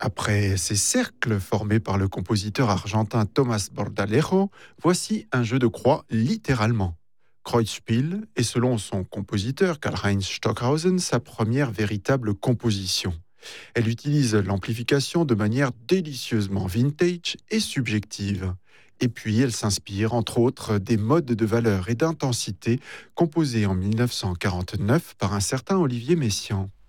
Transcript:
Après ces cercles formés par le compositeur argentin Tomás Bordalejo, voici un jeu de croix littéralement. Kreuzspiel est selon son compositeur Karl-Heinz Stockhausen sa première véritable composition. Elle utilise l'amplification de manière délicieusement vintage et subjective. Et puis elle s'inspire entre autres des modes de valeur et d'intensité composés en 1949 par un certain Olivier Messiaen.